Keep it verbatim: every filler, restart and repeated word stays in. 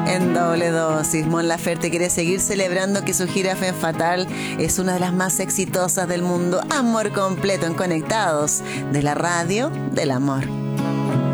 En doble dosis, Mon Laferte quiere seguir celebrando que su gira Femme Fatale es una de las más exitosas del mundo. Amor completo en Conectados, de la radio del amor.